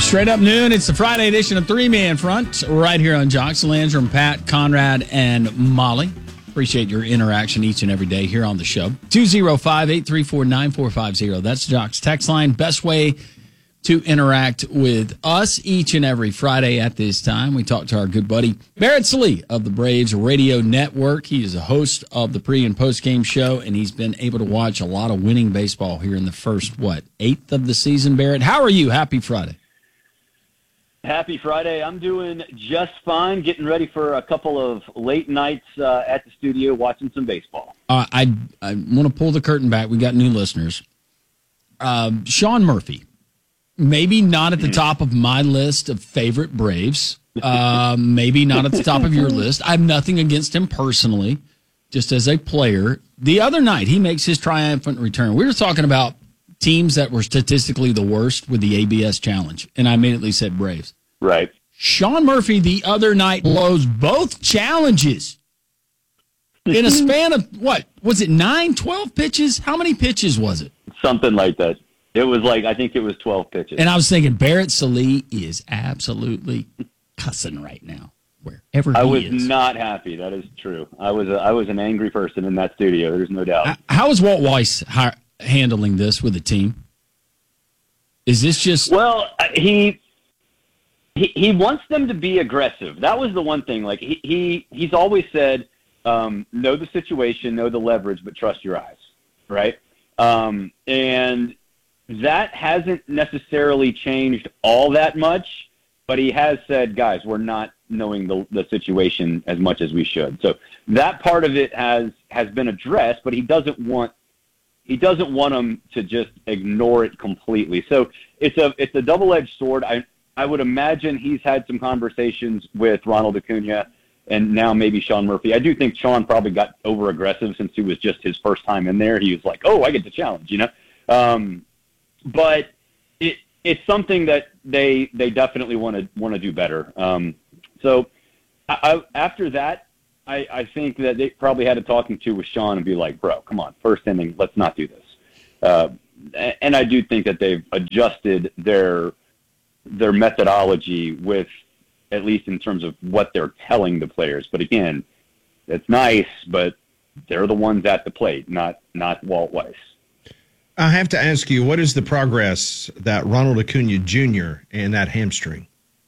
Straight up noon, it's the Friday edition of Three Man Front right here on Jocks. Landrum, Pat, Conrad, and Molly. Appreciate your interaction each and every day here on the show. 205-834-9450. That's Jocks text line. Best way to interact with us each and every Friday at this time. We talk to our good buddy Barrett Sallee of the Braves Radio Network. He is a host of the pre- and post-game show, and he's been able to watch a lot of winning baseball here in the first, eighth of the season, Barrett. How are you? Happy Friday. Happy Friday. I'm doing just fine, getting ready for a couple of late nights at the studio watching some baseball. I want to pull the curtain back. We got new listeners. Sean Murphy, maybe not at the top of my list of favorite Braves, maybe not at the top of your list. I have nothing against him personally, just as a player. The other night, he makes his triumphant return. We were talking about teams that were statistically the worst with the ABS challenge, and I immediately said Braves. Right. Sean Murphy the other night blows both challenges in a span of, was it 9, 12 pitches? How many pitches was it? Something like that. It was I think it was 12 pitches. And I was thinking Barrett Sallee is absolutely cussing right now, wherever he is. I was not happy. That is true. I was an angry person in that studio. There's no doubt. How is Walt Weiss handling this with the team? Is this just... Well, he wants them to be aggressive. That was the one thing. He's always said, know the situation, know the leverage, but trust your eyes, right? And that hasn't necessarily changed all that much, but he has said, guys, we're not knowing the situation as much as we should. So that part of it has been addressed, but he doesn't want them to just ignore it completely. So it's a double-edged sword. I would imagine he's had some conversations with Ronald Acuna and now maybe Sean Murphy. I do think Sean probably got over-aggressive since it was just his first time in there. He was like, oh, I get the challenge, But it's something that they definitely want to do better. So after that, I think that they probably had a talking to with Sean and be like, bro, come on, first inning, let's not do this. And I do think that they've adjusted their methodology with, at least in terms of what they're telling the players. But again, it's nice, but they're the ones at the plate, not Walt Weiss. I have to ask you, what is the progress that Ronald Acuna Jr. and that hamstring?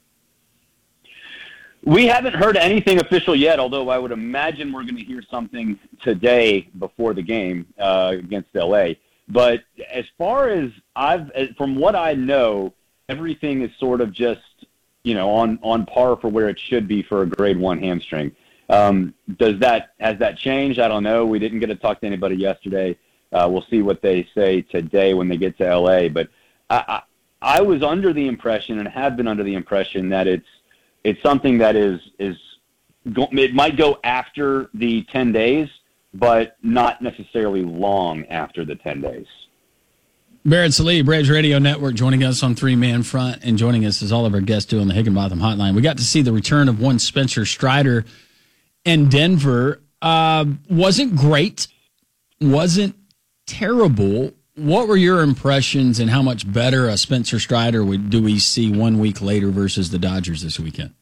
We haven't heard anything official yet, although I would imagine we're going to hear something today before the game against LA. But as far as from what I know, everything is sort of just, on par for where it should be for a grade 1 hamstring. Has that changed? I don't know. We didn't get to talk to anybody yesterday. We'll see what they say today when they get to LA. But I was under the impression and have been under the impression that it's something that it might go after the 10 days, but not necessarily long after the 10 days. Barrett Sallee, Braves Radio Network, joining us on Three Man Front, and joining us as all of our guests do on the Higginbotham Hotline. We got to see the return of one Spencer Strider in Denver. Wasn't great, wasn't terrible. What were your impressions, and how much better a Spencer Strider do we see 1 week later versus the Dodgers this weekend?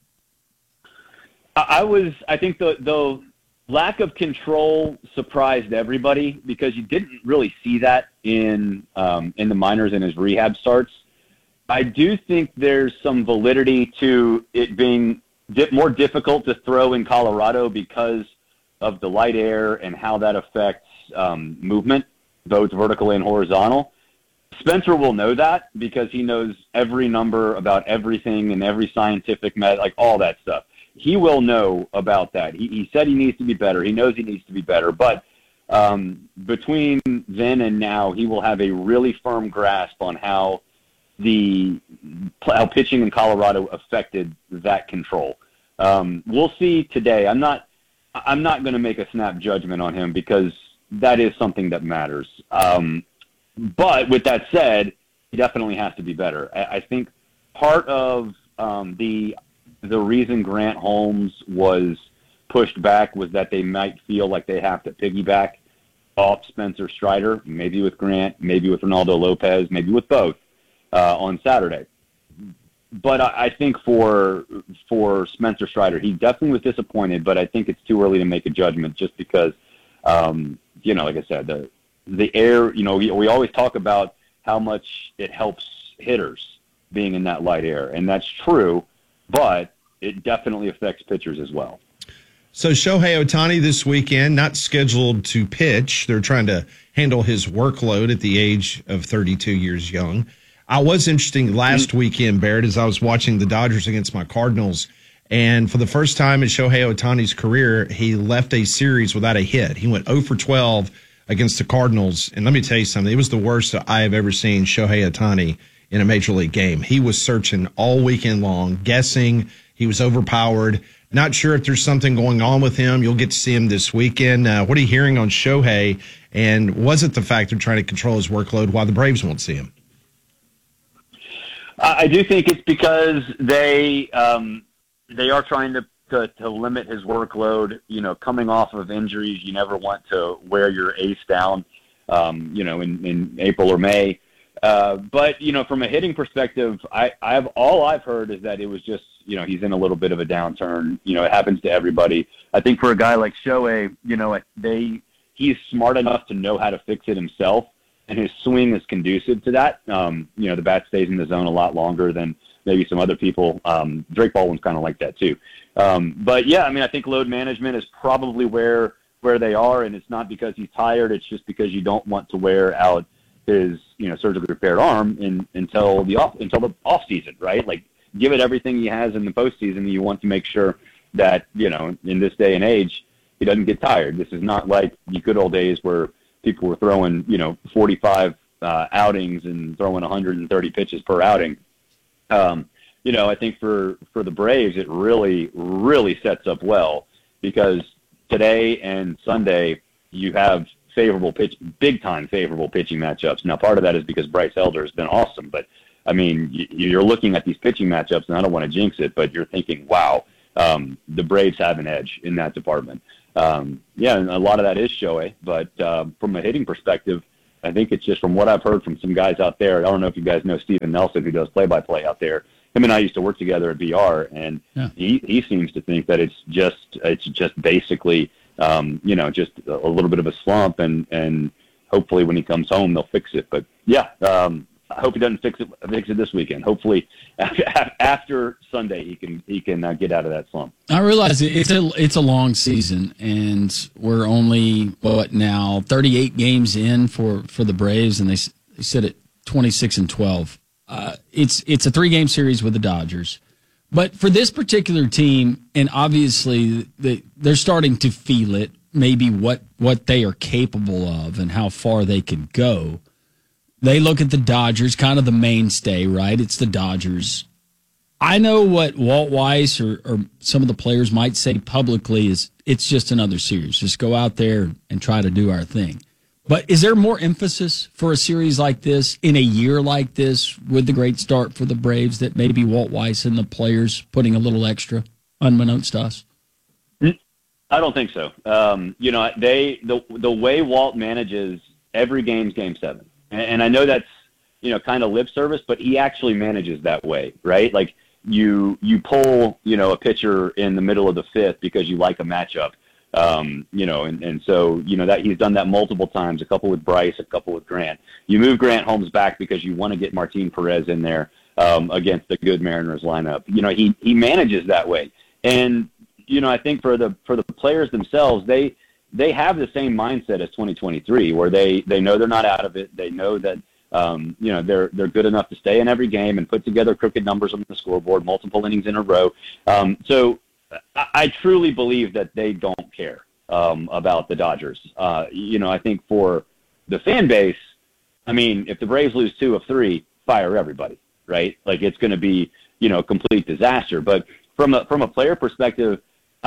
I think the lack of control surprised everybody because you didn't really see that in the minors in his rehab starts. I do think there's some validity to it being more difficult to throw in Colorado because of the light air and how that affects movement, both vertical and horizontal. Spencer will know that because he knows every number about everything and every scientific all that stuff. He will know about that. He said he needs to be better. He knows he needs to be better. But between then and now, he will have a really firm grasp on how pitching in Colorado affected that control. We'll see today. I'm not going to make a snap judgment on him because that is something that matters. But with that said, he definitely has to be better. I think part of the reason Grant Holmes was pushed back was that they might feel like they have to piggyback off Spencer Strider, maybe with Grant, maybe with Ronaldo Lopez, maybe with both on Saturday. but I think for Spencer Strider, he definitely was disappointed, but I think it's too early to make a judgment just because, like I said, the air, we always talk about how much it helps hitters being in that light air, and that's true, but it definitely affects pitchers as well. So Shohei Ohtani this weekend, not scheduled to pitch. They're trying to handle his workload at the age of 32 years young. I was interesting last weekend, Barrett, as I was watching the Dodgers against my Cardinals, and for the first time in Shohei Ohtani's career, he left a series without a hit. He went 0 for 12 against the Cardinals, and let me tell you something. It was the worst I have ever seen Shohei Ohtani in a Major League game. He was searching all weekend long, guessing. He was overpowered. Not sure if there's something going on with him. You'll get to see him this weekend. What are you hearing on Shohei? And was it the fact they're trying to control his workload while the Braves won't see him? I do think it's because they are trying to limit his workload. Coming off of injuries, you never want to wear your ace down, in April or May. But from a hitting perspective, all I've heard is that it was just, he's in a little bit of a downturn. It happens to everybody. I think for a guy like Shohei, he's smart enough to know how to fix it himself, and his swing is conducive to that. The bat stays in the zone a lot longer than maybe some other people. Drake Baldwin's kind of like that too. But yeah, I think load management is probably where they are, and it's not because he's tired. It's just because you don't want to wear out his surgically repaired arm until the off season, right? Like, give it everything he has in the postseason. You want to make sure that in this day and age he doesn't get tired. This is not like the good old days where people were throwing 45 outings and throwing 130 pitches per outing. I think for the Braves it really sets up well, because today and Sunday you have big time favorable pitching matchups. Now, part of that is because Bryce Elder has been awesome, but you're looking at these pitching matchups, and I don't want to jinx it, but you're thinking, wow, the Braves have an edge in that department. And a lot of that is Shohei, but from a hitting perspective, I think it's just from what I've heard from some guys out there. I don't know if you guys know Steven Nelson, who does play-by-play out there. Him and I used to work together at VR, and he seems to think that it's just basically just a little bit of a slump, and hopefully when he comes home they'll fix it. But I hope he doesn't fix it this weekend. Hopefully after Sunday he can get out of that slump. I realize it's a long season, and we're only 38 games in for the Braves, and they sit at 26-12. It's a 3-game series with the Dodgers. But for this particular team, and obviously they're starting to feel it, maybe what they are capable of and how far they can go. They look at the Dodgers, kind of the mainstay, right? It's the Dodgers. I know what Walt Weiss or some of the players might say publicly is it's just another series. Just go out there and try to do our thing. But is there more emphasis for a series like this in a year like this with the great start for the Braves that maybe Walt Weiss and the players putting a little extra, unbeknownst to us? I don't think so. The way Walt manages every game's Game 7. And I know that's, kind of lip service, but he actually manages that way, right? Like you pull, a pitcher in the middle of the 5th because you like a matchup. And so, that he's done that multiple times, a couple with Bryce, a couple with Grant. You move Grant Holmes back because you want to get Martin Perez in there, against the good Mariners lineup. He manages that way. And, I think for the players themselves, they have the same mindset as 2023, where they know they're not out of it. They know that, they're good enough to stay in every game and put together crooked numbers on the scoreboard, multiple innings in a row. So I truly believe that they don't care about the Dodgers. I think for the fan base, if the Braves lose 2 of 3, fire everybody, right? Like, it's going to be, a complete disaster. But from a player perspective,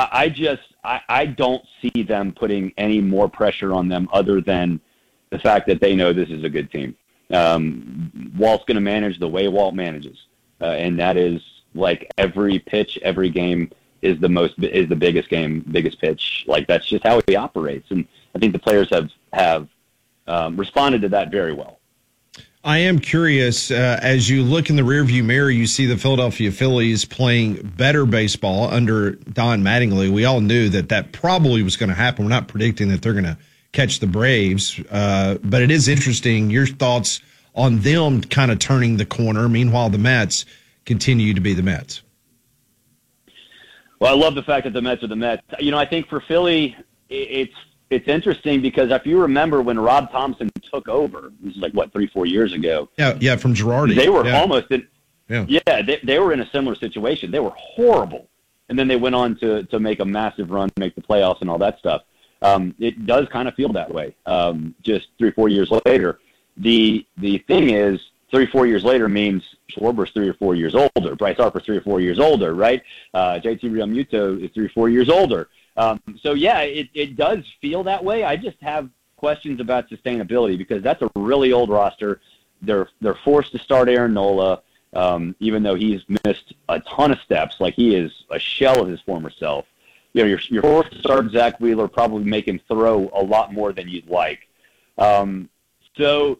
I don't see them putting any more pressure on them other than the fact that they know this is a good team. Walt's going to manage the way Walt manages, and that is like every pitch, every game is the biggest pitch. Like, that's just how he operates, and I think the players have responded to that very well. I am curious, as you look in the rearview mirror, you see the Philadelphia Phillies playing better baseball under Don Mattingly. We all knew that probably was going to happen. We're not predicting that they're going to catch the Braves, but it is interesting. Your thoughts on them kind of turning the corner. Meanwhile, the Mets continue to be the Mets. Well, I love the fact that the Mets are the Mets. I think for Philly, it's interesting because if you remember when Rob Thompson took over, this is 3-4 years ago. Yeah, from Girardi. They were almost in. Yeah, they were in a similar situation. They were horrible, and then they went on to make a massive run, make the playoffs, and all that stuff. It does kind of feel that way. Just 3-4 years later, the thing is, 3-4 years later means Schwarber's 3 or 4 years older. Bryce Harper's 3 or 4 years older, right? JT Realmuto is 3 or 4 years older. So, it does feel that way. I just have questions about sustainability because that's a really old roster. They're forced to start Aaron Nola, even though he's missed a ton of steps. Like, he is a shell of his former self. You're forced to start Zach Wheeler, probably make him throw a lot more than you'd like. So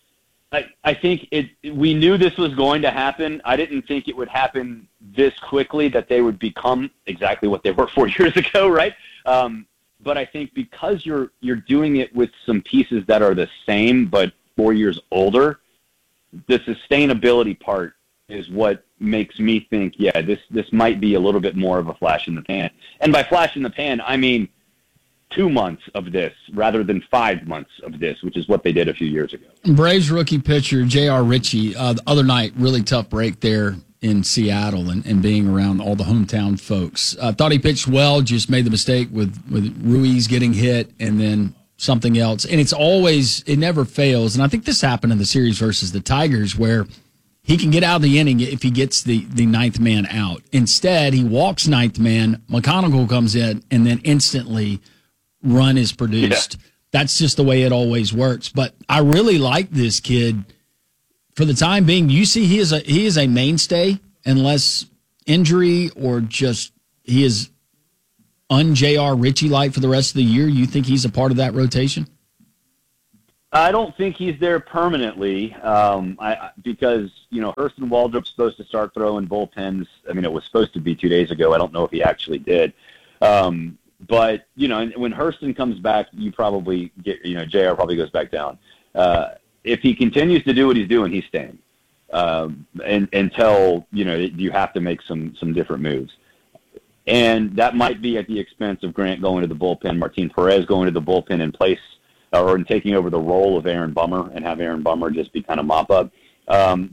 I think we knew this was going to happen. I didn't think it would happen this quickly, that they would become exactly what they were 4 years ago, right? But I think because you're doing it with some pieces that are the same but 4 years older, the sustainability part is what makes me think, this might be a little bit more of a flash in the pan. And by flash in the pan, I mean 2 months of this rather than 5 months of this, which is what they did a few years ago. Braves rookie pitcher J.R. Ritchie, the other night, really tough break there in Seattle and being around all the hometown folks. Thought he pitched well, just made the mistake with Ruiz getting hit and then something else. And it never fails. And I think this happened in the series versus the Tigers where he can get out of the inning if he gets the ninth man out. Instead, he walks ninth man, McConaughey comes in, and then instantly run is produced. Yeah. That's just the way it always works. But I really like this kid. For the time being, you see he is a mainstay unless injury or just he is un-J.R. Ritchie-like for the rest of the year. You think he's a part of that rotation? I don't think he's there permanently because, Hurston Waldrop's supposed to start throwing bullpens. I mean, it was supposed to be 2 days ago. I don't know if he actually did. But, when Hurston comes back, you probably get, JR probably goes back down. If he continues to do what he's doing, he's staying. And until, you have to make some different moves. And that might be at the expense of Grant going to the bullpen, Martin Perez going to the bullpen in place or in taking over the role of Aaron Bummer and have Aaron Bummer just be kind of mop up. I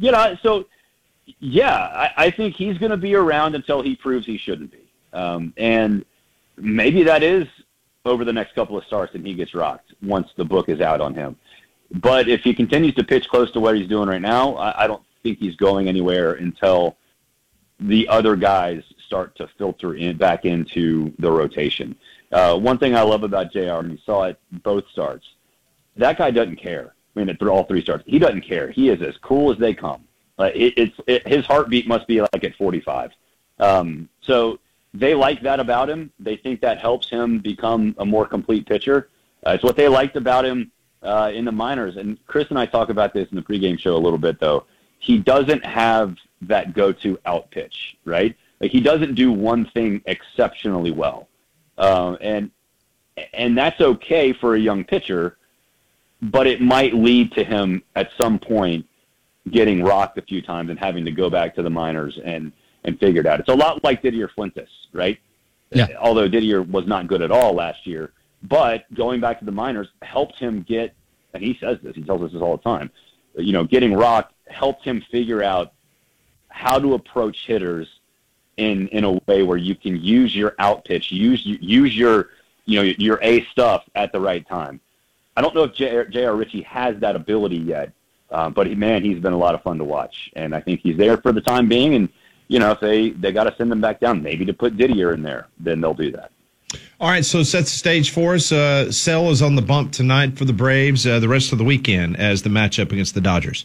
think he's going to be around until he proves he shouldn't be. And maybe that is over the next couple of starts and he gets rocked once the book is out on him. But if he continues to pitch close to what he's doing right now, I don't think he's going anywhere until the other guys start to filter back into the rotation. One thing I love about JR, and you saw it both starts, that guy doesn't care. I mean, through all three starts, he doesn't care. He is as cool as they come. His heartbit must be like at 45. So they like that about him. They think that helps him become a more complete pitcher. It's what they liked about him in the minors. And Chris and I talk about this in the pregame show a little bit, though. He doesn't have that go-to out pitch, right? Like, he doesn't do one thing exceptionally well. And that's okay for a young pitcher, but it might lead to him at some point getting rocked a few times and having to go back to the minors and figure it out. It's a lot like Didier Fuentes, right? Yeah. Although Didier was not good at all last year, but going back to the minors helped him get, and he says this, he tells us this all the time, getting rocked helped him figure out how to approach hitters in a way where you can use your out pitch, use your A stuff at the right time. I don't know if J.R. Ritchie has that ability yet, but he's been a lot of fun to watch, and I think he's there for the time being. And if they got to send him back down, maybe to put Didier in there, then they'll do that. All right, so set the stage for us. Sale is on the bump tonight for the Braves. The rest of the weekend as the matchup against the Dodgers.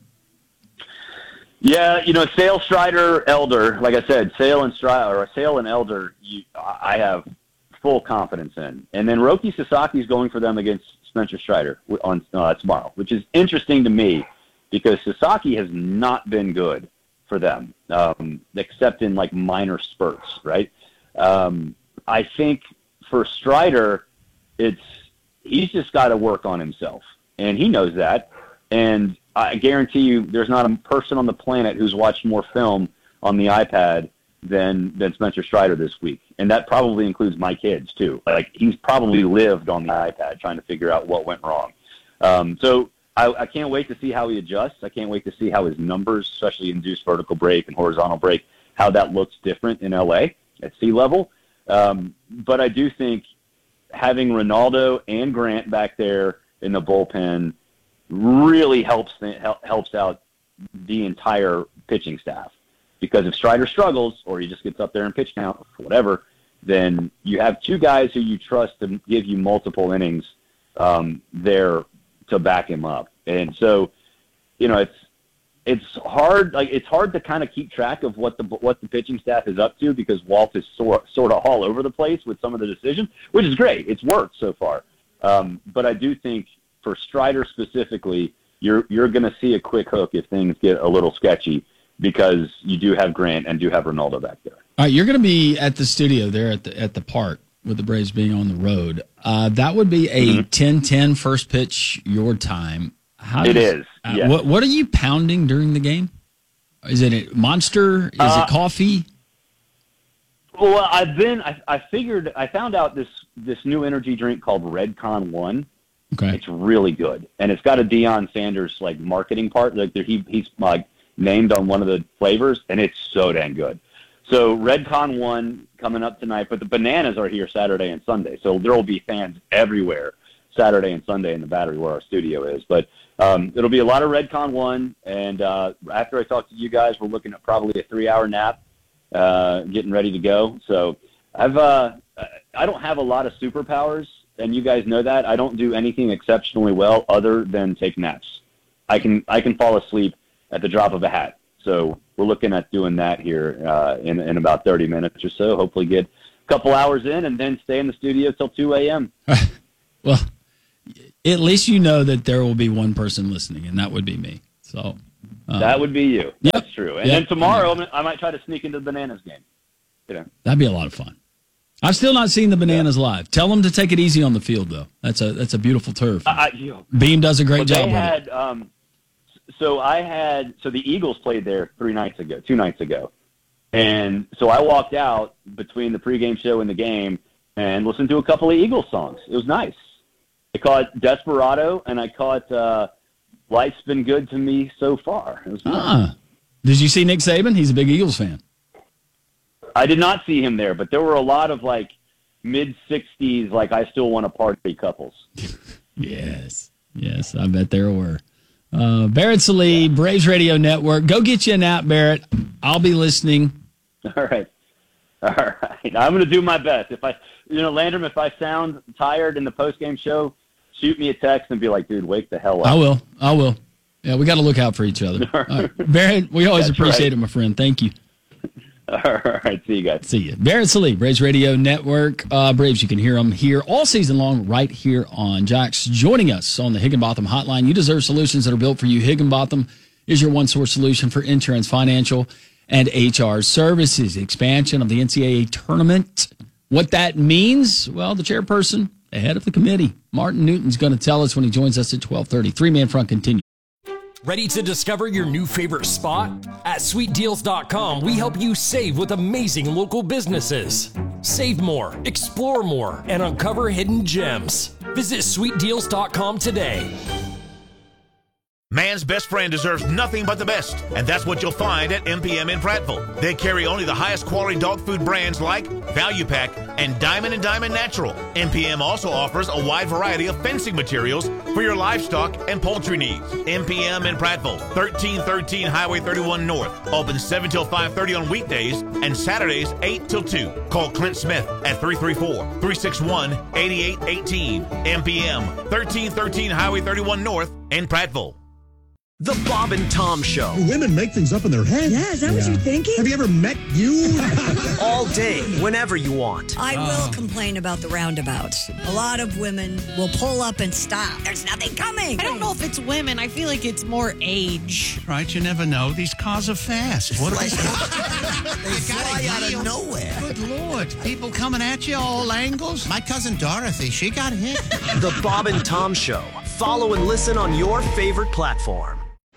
Yeah, Sale, Strider, Elder. Like I said, Sale and Elder, I have full confidence in. And then Roki Sasaki is going for them against Spencer Strider on tomorrow, which is interesting to me because Sasaki has not been good for them, except in like minor spurts, right? I think for Strider, he's just got to work on himself, and he knows that. And I guarantee you, there's not a person on the planet who's watched more film on the iPad than Spencer Strider this week, and that probably includes my kids too. Like, he's probably lived on the iPad trying to figure out what went wrong. So I can't wait to see how he adjusts. I can't wait to see how his numbers, especially induced vertical break and horizontal break, how that looks different in LA at sea level. But I do think having Ronaldo and Grant back there in the bullpen really helps out the entire pitching staff. Because if Strider struggles, or he just gets up there and pitch count, or whatever, then you have two guys who you trust to give you multiple innings there to back him up. And so, it's hard. Like, it's hard to kind of keep track of what the pitching staff is up to, because Walt is sort of all over the place with some of the decisions, which is great. It's worked so far. But I do think for Strider specifically, you're going to see a quick hook if things get a little sketchy, because you do have Grant and do have Ronaldo back there. All right, you're going to be at the studio there at the park with the Braves being on the road. That would be a 10-10 first pitch your time. It is. Yes. What are you pounding during the game? Is it a Monster? Is it coffee? Well, I found out this new energy drink called Redcon One. Okay. It's really good, and it's got a Deion Sanders like marketing part. Like he's like named on one of the flavors, and it's so dang good. So Redcon One coming up tonight, but the Bananas are here Saturday and Sunday, so there will be fans everywhere Saturday and Sunday in the Battery where our studio is. But it'll be a lot of Redcon One, and after I talk to you guys, we're looking at probably a 3-hour nap, getting ready to go. So I don't have a lot of superpowers, and you guys know that. I don't do anything exceptionally well other than take naps. I can fall asleep at the drop of a hat. So we're looking at doing that here in about 30 minutes or so. Hopefully get a couple hours in and then stay in the studio till 2 a.m. Well, at least you know that there will be one person listening, and that would be me. So that would be you. Yep. That's true. And then tomorrow I might try to sneak into the Bananas game. That'd be a lot of fun. I've still not seen the Bananas live. Tell them to take it easy on the field, though. That's a beautiful turf. Beam does a great job with it. So the Eagles played there 2 nights ago. And so I walked out between the pregame show and the game and listened to a couple of Eagles songs. It was nice. I caught Desperado, and I caught Life's Been Good to Me So Far. It was nice. Did you see Nick Saban? He's a big Eagles fan. I did not see him there, but there were a lot of like mid-60s, like I still want to party couples. Yes, I bet there were. Barrett Sallee, Braves Radio Network. Go get you a nap, Barrett. I'll be listening. All right. I'm going to do my best. Landrum, if I sound tired in the postgame show, shoot me a text and be like, dude, wake the hell up. I will. Yeah, we got to look out for each other. Barrett, we always appreciate it, my friend. Thank you. All right. See you guys. See you. Barrett Sallee, Braves Radio Network. Braves, you can hear them here all season long right here on Jax. Joining us on the Higginbotham Hotline. You deserve solutions that are built for you. Higginbotham is your one-source solution for insurance, financial, and HR services. Expansion of the NCAA tournament. What that means, well, the chairperson, the head of the committee, Martin Newton's going to tell us when he joins us at 12:30. Three-man front continues. Ready to discover your new favorite spot? At sweetdeals.com, we help you save with amazing local businesses. Save more, explore more, and uncover hidden gems. Visit sweetdeals.com today. Man's best friend deserves nothing but the best, and that's what you'll find at MPM in Prattville. They carry only the highest quality dog food brands like Value Pack and Diamond Natural. MPM also offers a wide variety of fencing materials for your livestock and poultry needs. MPM in Prattville, 1313 Highway 31 North. Open 7 till 5:30 on weekdays and Saturdays 8 till 2. Call Clint Smith at 334-361-8818. MPM, 1313 Highway 31 North in Prattville. The Bob and Tom Show. Women make things up in their head. Yeah, is that what you're thinking? Have you ever met you? All day, whenever you want. I will complain about the roundabouts. A lot of women will pull up and stop. There's nothing coming. I don't know if it's women. I feel like it's more age. Right, you never know. These cars are fast. What are they? They fly out of nowhere. Good Lord. People coming at you all angles. My cousin Dorothy, she got hit. The Bob and Tom Show. Follow and listen on your favorite platform.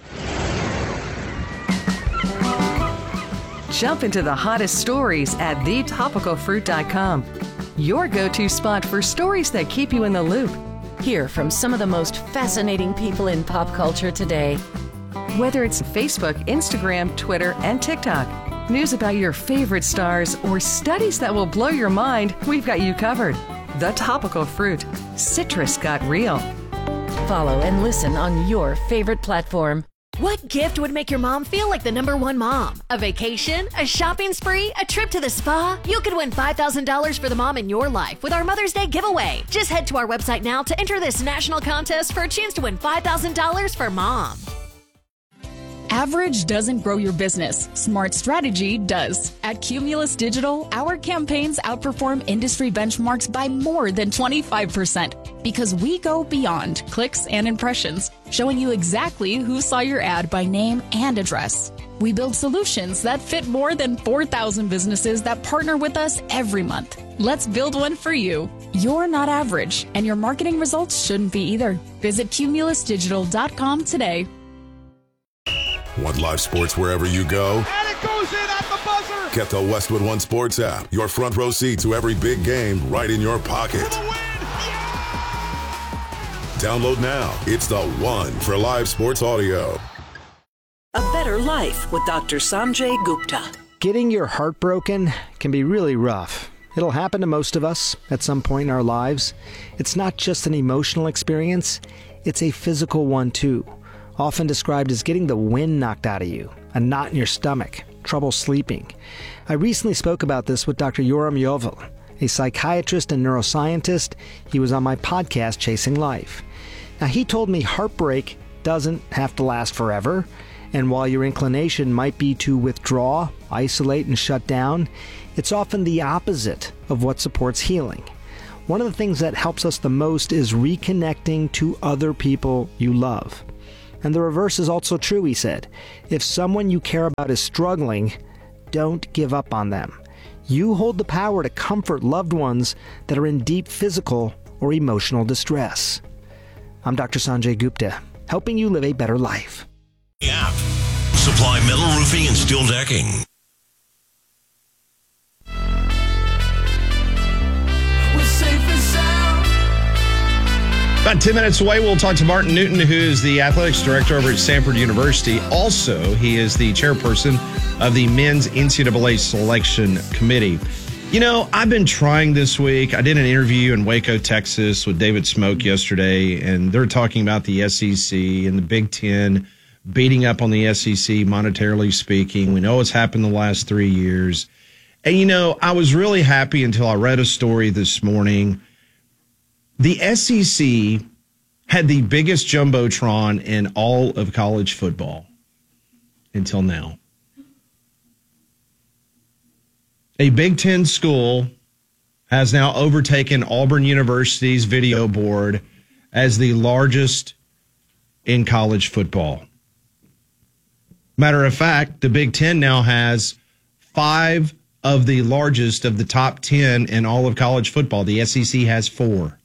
Jump into the hottest stories at thetopicalfruit.com. Your go-to spot for stories that keep you in the loop. Hear from some of the most fascinating people in pop culture today. Whether it's Facebook, Instagram, Twitter, and TikTok, news about your favorite stars, or studies that will blow your mind, we've got you covered. The Topical Fruit. Citrus got real. Follow and listen on your favorite platform. What gift would make your mom feel like the #1 mom? A vacation? A shopping spree? A trip to the spa? You could win $5,000 for the mom in your life with our Mother's Day giveaway. Just head to our website now to enter this national contest for a chance to win $5,000 for mom. Average doesn't grow your business. Smart strategy does. At Cumulus Digital, our campaigns outperform industry benchmarks by more than 25% because we go beyond clicks and impressions, showing you exactly who saw your ad by name and address. We build solutions that fit more than 4,000 businesses that partner with us every month. Let's build one for you. You're not average, and your marketing results shouldn't be either. Visit cumulusdigital.com today. Want live sports wherever you go? And it goes in at the buzzer! Get the Westwood One Sports app. Your front row seat to every big game right in your pocket. Download now. It's the one for live sports audio. A Better Life with Dr. Sanjay Gupta. Getting your heart broken can be really rough. It'll happen to most of us at some point in our lives. It's not just an emotional experience, it's a physical one too. Often described as getting the wind knocked out of you, a knot in your stomach, trouble sleeping. I recently spoke about this with Dr. Yoram Yovel, a psychiatrist and neuroscientist. He was on my podcast, Chasing Life. Now, he told me heartbreak doesn't have to last forever, and while your inclination might be to withdraw, isolate, and shut down, it's often the opposite of what supports healing. One of the things that helps us the most is reconnecting to other people you love. And the reverse is also true, he said. If someone you care about is struggling, don't give up on them. You hold the power to comfort loved ones that are in deep physical or emotional distress. I'm Dr. Sanjay Gupta, helping you live a better life. App. Supply metal roofing and steel decking. About 10 minutes away, we'll talk to Martin Newton, who is the athletics director over at Stanford University. Also, he is the chairperson of the men's NCAA selection committee. You know, I've been trying this week. I did an interview in Waco, Texas with David Smoke yesterday, and they're talking about the SEC and the Big Ten beating up on the SEC, monetarily speaking. We know it's happened the last 3 years. And, you know, I was really happy until I read a story this morning. The SEC had the biggest jumbotron in all of college football until now. A Big Ten school has now overtaken Auburn University's video board as the largest in college football. Matter of fact, the Big Ten now has 5 of the largest of the top 10 in all of college football. The SEC has 4.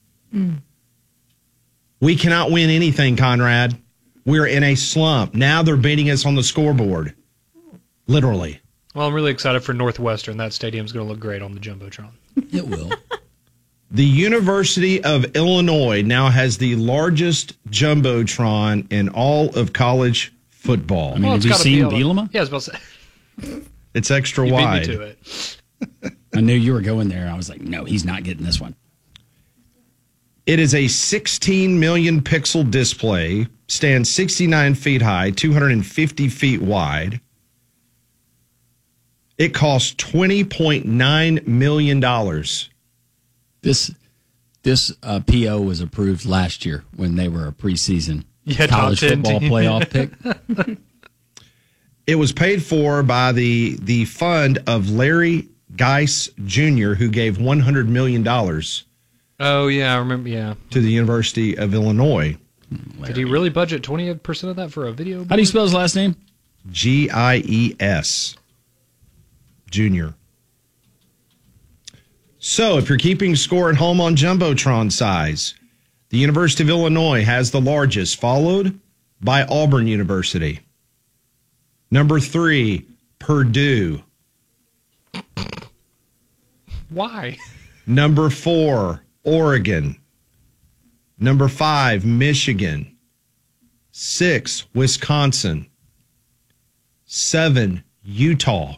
We cannot win anything, Conrad. We're in a slump. Now they're beating us on the scoreboard. Literally. Well, I'm really excited for Northwestern. That stadium's going to look great on the Jumbotron. It will. The University of Illinois now has the largest Jumbotron in all of college football. I mean, have you seen Bielema? Yeah, I was about to say. It's extra You wide. beat me to it. I knew you were going there. I was like, no, he's not getting this one. It is a 16 million pixel display, stands 69 feet high, 250 feet wide. It costs $20.9 million. This PO was approved last year when they were a preseason college top 10 football team. playoff pick. It was paid for by the fund of Larry Geis Jr., who gave $100 million Oh, yeah, I remember, yeah. to the University of Illinois. Did he really budget 20% of that for a video board? How do you spell his last name? Gies Jr. So, if you're keeping score at home on Jumbotron size, the University of Illinois has the largest, followed by Auburn University. Number 3, Purdue. Why? Number 4, Oregon. Number 5, Michigan. 6, Wisconsin. 7, Utah.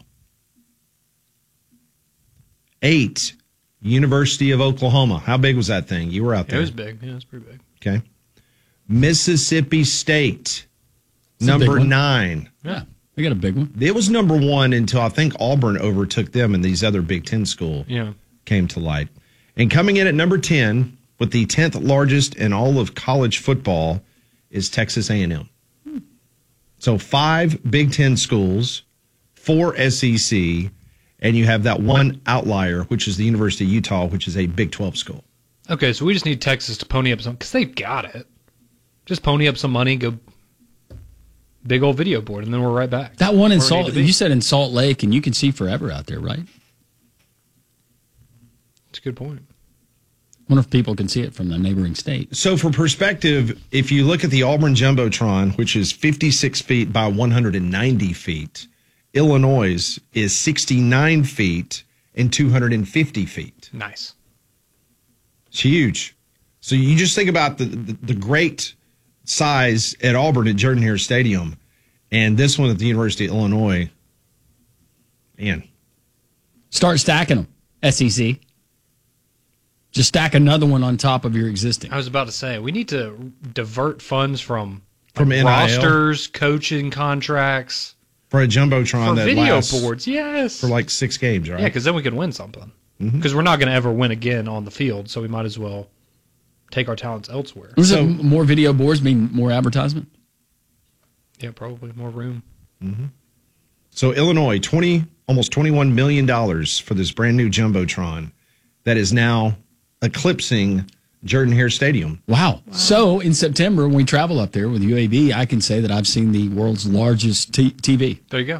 8, University of Oklahoma. How big was that thing? You were out there. It was big. Yeah, it was pretty big. Okay. Mississippi State. It's a big Number one. 9. Yeah, we got a big one. It was number 1 until I think Auburn overtook them and these other Big Ten schools Yeah. came to light. And coming in at number 10 with the 10th largest in all of college football is Texas A&M. So 5 Big Ten schools, 4 SEC, and you have that one outlier, which is the University of Utah, which is a Big 12 school. Okay, so we just need Texas to pony up some, because they've got it. Just pony up some money, go big old video board, and then we're right back. That one in Where we need Salt, to be. you said in Salt Lake, and you can see forever out there, right? That's a good point. Wonder if people can see it from the neighboring state. So for perspective, if you look at the Auburn Jumbotron, which is 56 feet by 190 feet, Illinois is 69 feet and 250 feet. Nice. It's huge. So you just think about the great size at Auburn at Jordan-Hare Stadium and this one at the University of Illinois. Man. Start stacking them, SEC. Just stack another one on top of your existing. I was about to say, we need to divert funds from NIL? rosters, coaching contracts. For a Jumbotron For that video lasts boards, yes. for like 6 games, right? Yeah, because then we could win something. Because we're not going to ever win again on the field, so we might as well take our talents elsewhere. Does it more video boards mean more advertisement? Yeah, probably more room. So Illinois, almost $21 million for this brand new Jumbotron that is now eclipsing Jordan-Hare Stadium. Wow. So in September, when we travel up there with UAB, I can say that I've seen the world's largest TV. There you go.